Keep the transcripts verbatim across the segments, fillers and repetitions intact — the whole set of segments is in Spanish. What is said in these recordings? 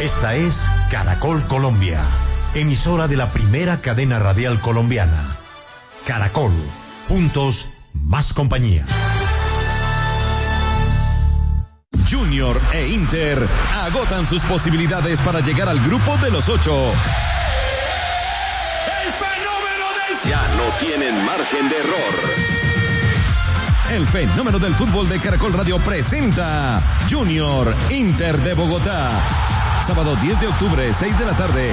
Esta es Caracol Colombia, emisora de la primera cadena radial colombiana. Caracol, juntos, más compañía. Junior e Inter agotan sus posibilidades para llegar al grupo de los ocho. ¡El fenómeno del... Ya no tienen margen de error. El fenómeno del fútbol de Caracol Radio presenta Junior Inter de Bogotá. Sábado diez de octubre, seis de la tarde.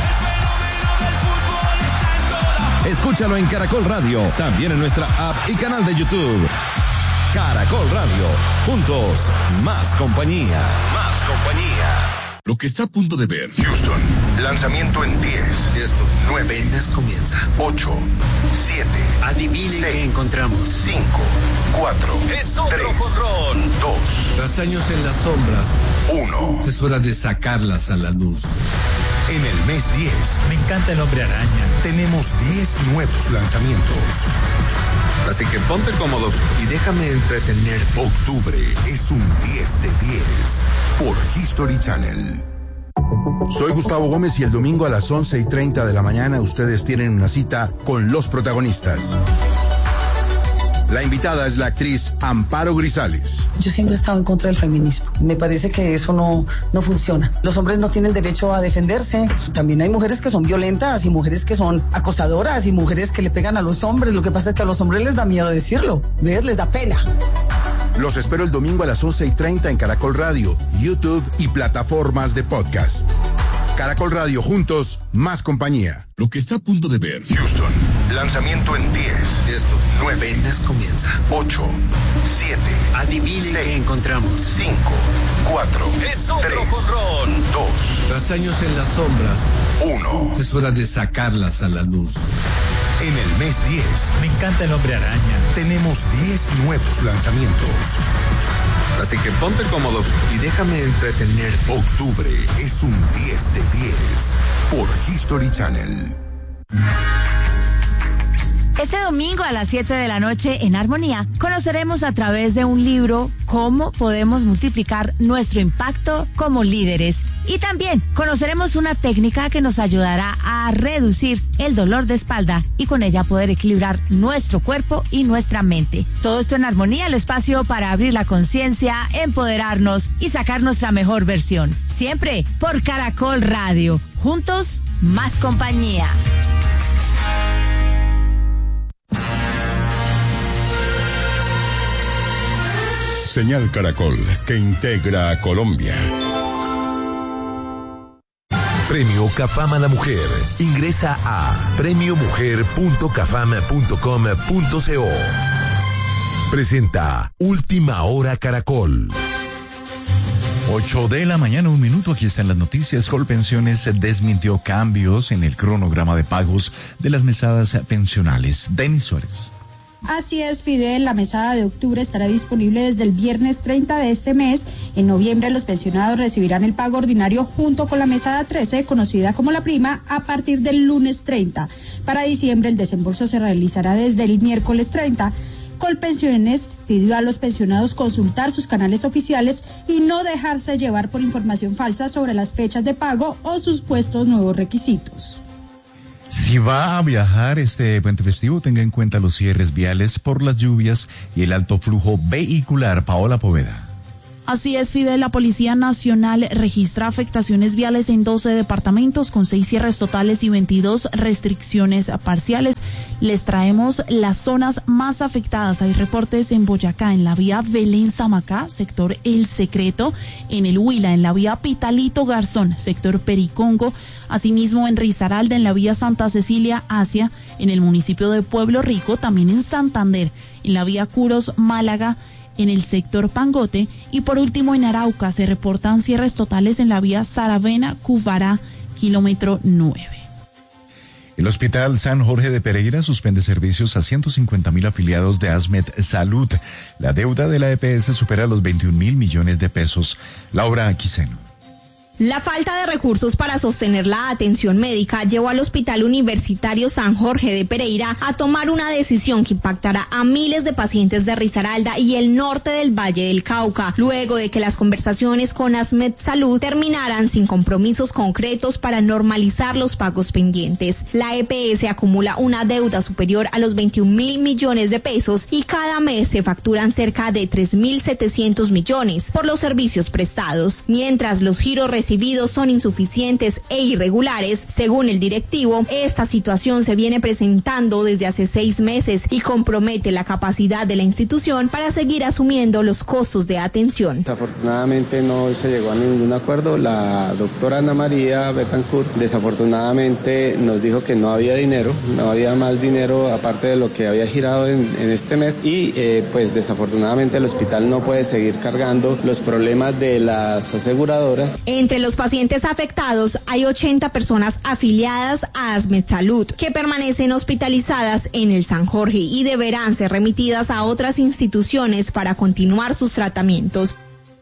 Escúchalo en Caracol Radio, también en nuestra app y canal de YouTube. Caracol Radio, juntos, más compañía. Más compañía. Lo que está a punto de ver. Houston, lanzamiento en diez. Esto nueve. Apenas comienza. ocho. siete. Adivinen qué encontramos. cinco. cuatro. Es otro tres. jonrón. dos. Los años en las sombras. uno. Es hora de sacarlas a la luz. En el mes diez, me encanta el Hombre Araña. tenemos diez nuevos lanzamientos. Así que ponte cómodo y déjame entretener. Octubre es un diez de diez por History Channel. Soy Gustavo Gómez y el domingo a las once y treinta de la mañana ustedes tienen una cita con los protagonistas. La invitada es la actriz Amparo Grisales. Yo siempre he estado en contra del feminismo. Me parece que eso no, no funciona. Los hombres no tienen derecho a defenderse. También hay mujeres que son violentas y mujeres que son acosadoras y mujeres que le pegan a los hombres. Lo que pasa es que a los hombres les da miedo decirlo. ¿Ves? Les da pena. Los espero el domingo a las once y treinta en Caracol Radio, YouTube y plataformas de podcast. Caracol Radio, juntos, más compañía. Lo que está a punto de ver. Houston, lanzamiento en diez. Esto nueve. Apenas comienza. ocho. siete. Adivinen seis. qué encontramos. cinco. cuatro. Es otro tres. jonrón. dos. Los años en las sombras. uno. Es hora de sacarlas a la luz. En el mes diez, Me encanta el Hombre Araña. tenemos diez nuevos lanzamientos. Así que ponte cómodo y déjame entretener. Octubre es un diez de diez por History Channel. Este domingo a las siete de la noche en Armonía conoceremos a través de un libro cómo podemos multiplicar nuestro impacto como líderes. Y también conoceremos una técnica que nos ayudará a reducir el dolor de espalda y con ella poder equilibrar nuestro cuerpo y nuestra mente. Todo esto en Armonía, el espacio para abrir la conciencia, empoderarnos y sacar nuestra mejor versión. Siempre por Caracol Radio. Juntos, más compañía. Señal Caracol, que integra a Colombia. Premio Cafam a la Mujer. Ingresa a premio mujer punto cafam punto com punto co. Presenta Última Hora Caracol. ocho de la mañana, un minuto, aquí están las noticias. Colpensiones desmintió cambios en el cronograma de pagos de las mesadas pensionales. Denis Suárez. Así es, Fidel, la mesada de octubre estará disponible desde el viernes treinta de este mes. En noviembre los pensionados recibirán el pago ordinario junto con la mesada trece, conocida como la prima, a partir del lunes treinta. Para diciembre el desembolso se realizará desde el miércoles treinta. Colpensiones pidió a los pensionados consultar sus canales oficiales y no dejarse llevar por información falsa sobre las fechas de pago o supuestos nuevos requisitos. Si va a viajar este puente festivo, tenga en cuenta los cierres viales por las lluvias y el alto flujo vehicular. Paola Poveda. Así es, Fidel, la Policía Nacional registra afectaciones viales en doce departamentos con seis cierres totales y veintidós restricciones parciales. Les traemos las zonas más afectadas. Hay reportes en Boyacá, en la vía Belén-Samacá, sector El Secreto, en el Huila, en la vía Pitalito-Garzón, sector Pericongo, asimismo en Risaralda, en la vía Santa Cecilia-Asia, en el municipio de Pueblo Rico, también en Santander, en la vía Curos-Málaga, en el sector Pangote, y por último en Arauca se reportan cierres totales en la vía Saravena-Cubará, kilómetro nueve. El Hospital San Jorge de Pereira suspende servicios a ciento cincuenta mil afiliados de ASMED Salud. La deuda de la E P S supera los veintiún mil millones de pesos. Laura Quiseno. La falta de recursos para sostener la atención médica llevó al Hospital Universitario San Jorge de Pereira a tomar una decisión que impactará a miles de pacientes de Risaralda y el norte del Valle del Cauca, luego de que las conversaciones con ASMED Salud terminaran sin compromisos concretos para normalizar los pagos pendientes. La E P S acumula una deuda superior a los veintiún mil millones de pesos y cada mes se facturan cerca de tres mil setecientos millones por los servicios prestados, mientras los giros recibidos son insuficientes e irregulares. Según el directivo, esta situación se viene presentando desde hace seis meses y compromete la capacidad de la institución para seguir asumiendo los costos de atención. Desafortunadamente no se llegó a ningún acuerdo. La doctora Ana María Betancourt desafortunadamente nos dijo que no había dinero, no había más dinero aparte de lo que había girado en, en este mes y eh, pues desafortunadamente el hospital no puede seguir cargando los problemas de las aseguradoras. Entre los pacientes afectados hay ochenta personas afiliadas a ASMED Salud que permanecen hospitalizadas en el San Jorge y deberán ser remitidas a otras instituciones para continuar sus tratamientos.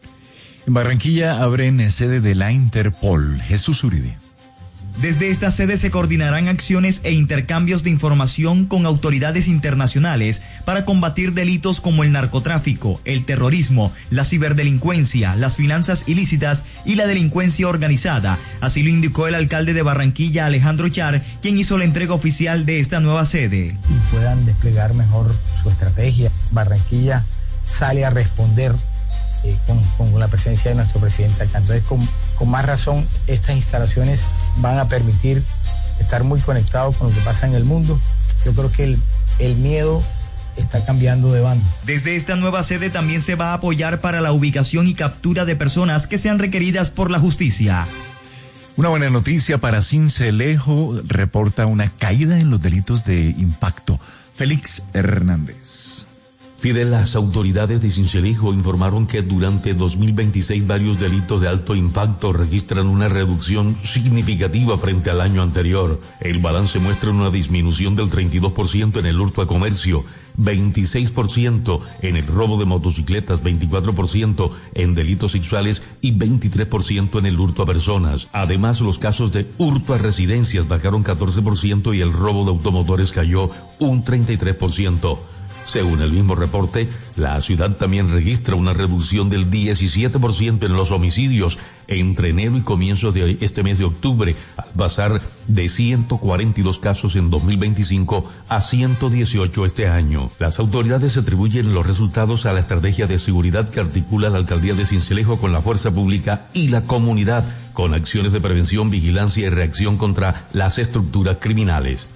En Barranquilla abren sede de la Interpol. Jesús Uribe. Desde esta sede se coordinarán acciones e intercambios de información con autoridades internacionales para combatir delitos como el narcotráfico, el terrorismo, la ciberdelincuencia, las finanzas ilícitas y la delincuencia organizada. Así lo indicó el alcalde de Barranquilla, Alejandro Char, quien hizo la entrega oficial de esta nueva sede. Y puedan desplegar mejor su estrategia. Barranquilla sale a responder Eh, con, con la presencia de nuestro presidente acá. Entonces, con, con más razón, estas instalaciones van a permitir estar muy conectados con lo que pasa en el mundo. Yo creo que el, el miedo está cambiando de bando. Desde esta nueva sede también se va a apoyar para la ubicación y captura de personas que sean requeridas por la justicia. Una buena noticia para Sincelejo, reporta una caída en los delitos de impacto. Félix Hernández. Fidel, las autoridades de Sincelejo informaron que durante dos mil veintiséis varios delitos de alto impacto registran una reducción significativa frente al año anterior. El balance muestra una disminución del treinta y dos por ciento en el hurto a comercio, veintiséis por ciento en el robo de motocicletas, veinticuatro por ciento en delitos sexuales y veintitrés por ciento en el hurto a personas. Además, los casos de hurto a residencias bajaron catorce por ciento y el robo de automotores cayó un treinta y tres por ciento. Según el mismo reporte, la ciudad también registra una reducción del diecisiete por ciento en los homicidios entre enero y comienzos de este mes de octubre, al pasar de ciento cuarenta y dos casos en dos mil veinticinco a ciento dieciocho este año. Las autoridades atribuyen los resultados a la estrategia de seguridad que articula la alcaldía de Sincelejo con la fuerza pública y la comunidad, con acciones de prevención, vigilancia y reacción contra las estructuras criminales.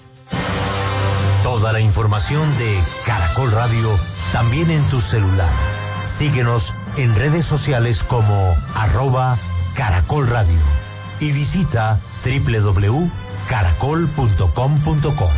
Toda la información de Caracol Radio también en tu celular. Síguenos en redes sociales como arroba Caracol Radio y visita doble u doble u doble u punto caracol punto com punto co.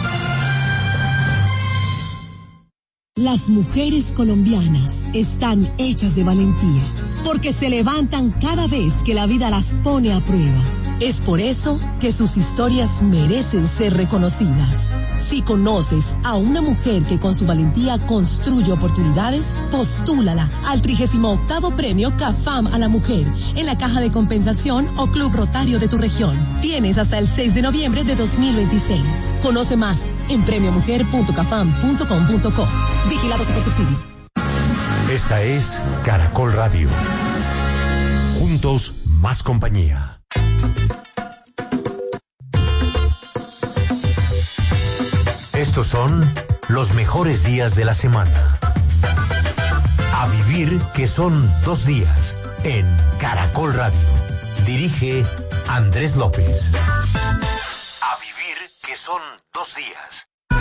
Las mujeres colombianas están hechas de valentía, porque se levantan cada vez que la vida las pone a prueba. Es por eso que sus historias merecen ser reconocidas. Si conoces a una mujer que con su valentía construye oportunidades, postúlala al trigésimo octavo premio CAFAM a la mujer en la Caja de Compensación o Club Rotario de tu región. Tienes hasta el seis de noviembre de dos mil veintiséis. Conoce más en premio mujer punto cafam punto com punto co. Vigilado Supersubsidio. Esta es Caracol Radio. Juntos, más compañía. Estos son los mejores días de la semana. A vivir que son dos días en Caracol Radio. Dirige Andrés López. A vivir que son dos días.